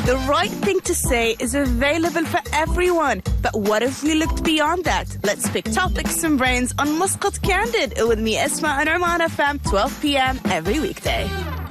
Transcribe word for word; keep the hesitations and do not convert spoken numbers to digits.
The right thing to say is available for everyone. But what if we looked beyond that? Let's pick topics and brains on Muscat Candid with me, Esma, on Armagh F M, twelve p.m. every weekday.